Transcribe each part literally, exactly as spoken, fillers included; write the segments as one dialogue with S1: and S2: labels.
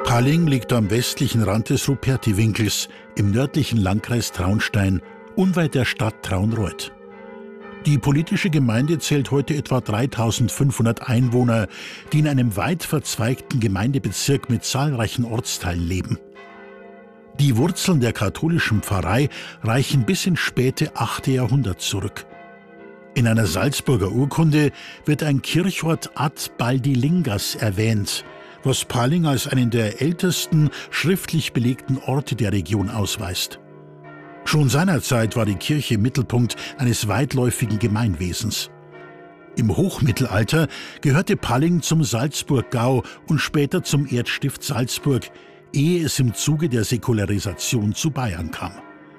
S1: Palling liegt am westlichen Rand des Rupertiwinkels im nördlichen Landkreis Traunstein, unweit der Stadt Traunreut. Die politische Gemeinde zählt heute etwa dreitausendfünfhundert Einwohner, die in einem weit verzweigten Gemeindebezirk mit zahlreichen Ortsteilen leben. Die Wurzeln der katholischen Pfarrei reichen bis ins späte achte Jahrhundert zurück. In einer Salzburger Urkunde wird ein Kirchort ad Baldilingas erwähnt, was Palling als einen der ältesten schriftlich belegten Orte der Region ausweist. Schon seinerzeit war die Kirche Mittelpunkt eines weitläufigen Gemeinwesens. Im Hochmittelalter gehörte Palling zum Salzburggau und später zum Erzstift Salzburg, ehe es im Zuge der Säkularisation zu Bayern kam.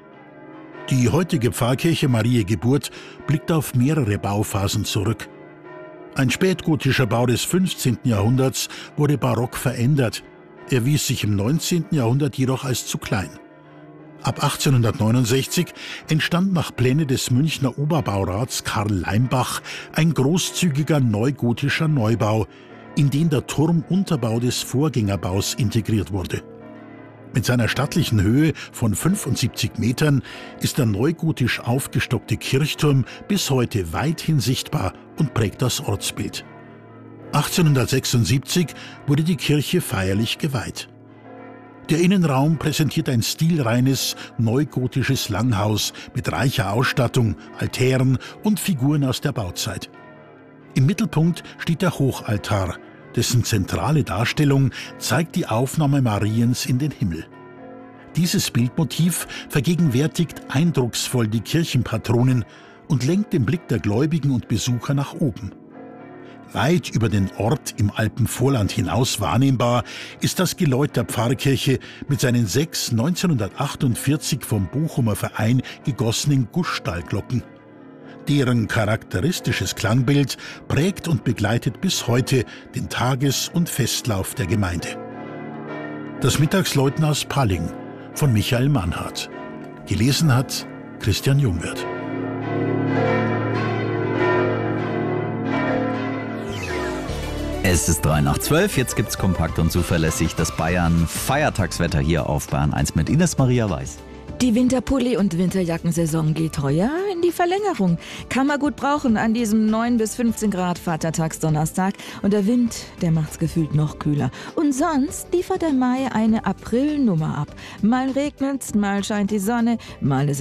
S1: Die heutige Pfarrkirche Mariä Geburt blickt auf mehrere Bauphasen zurück. Ein spätgotischer Bau des fünfzehnten Jahrhunderts wurde barock verändert, erwies sich im neunzehnten Jahrhundert jedoch als zu klein. Ab achtzehnhundertneunundsechzig entstand nach Pläne des Münchner Oberbaurats Karl Leimbach ein großzügiger neugotischer Neubau, in den der Turmunterbau des Vorgängerbaus integriert wurde. Mit seiner stattlichen Höhe von fünfundsiebzig Metern ist der neugotisch aufgestockte Kirchturm bis heute weithin sichtbar und prägt das Ortsbild. achtzehnhundertsechsundsiebzig wurde die Kirche feierlich geweiht. Der Innenraum präsentiert ein stilreines, neugotisches Langhaus mit reicher Ausstattung, Altären und Figuren aus der Bauzeit. Im Mittelpunkt steht der Hochaltar, dessen zentrale Darstellung zeigt die Aufnahme Mariens in den Himmel. Dieses Bildmotiv vergegenwärtigt eindrucksvoll die Kirchenpatronin und lenkt den Blick der Gläubigen und Besucher nach oben. Weit über den Ort im Alpenvorland hinaus wahrnehmbar ist das Geläut der Pfarrkirche mit seinen sechs neunzehnhundertachtundvierzig vom Bochumer Verein gegossenen Gussstahlglocken. Deren charakteristisches Klangbild prägt und begleitet bis heute den Tages- und Festlauf der Gemeinde. Das Mittagsläuten aus Palling von Michael Mannhardt. Gelesen hat Christian Jungwirth.
S2: Es ist drei nach zwölf, jetzt gibt's kompakt und zuverlässig das Bayern-Feiertagswetter hier auf Bayern eins mit Ines Maria Weiß.
S3: Die Winterpulli- und Winterjackensaison geht heuer in die Verlängerung. Kann man gut brauchen an diesem neun bis fünfzehn Grad Vatertagsdonnerstag. Und der Wind, der macht's gefühlt noch kühler. Und sonst liefert der Mai eine Aprilnummer ab. Mal regnet's, mal scheint die Sonne, mal ist